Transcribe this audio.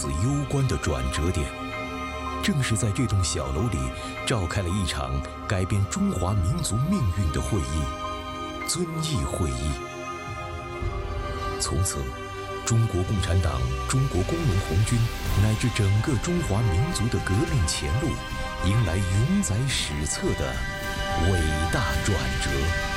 此攸关的转折点。正是在这栋小楼里，召开了一场改变中华民族命运的会议——遵义会议。从此，中国共产党、中国工农红军乃至整个中华民族的革命前路，迎来永载史册的伟大转折。